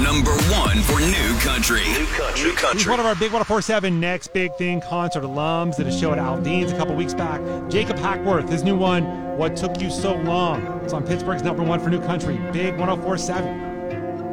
number one for New Country. He's one of our big 104.7 Next Big Thing concert alums. Did a show at Aldean's a couple weeks back. Jacob Hackworth, his new one, What Took You So Long. It's on Pittsburgh's number one for New Country, Big 104.7.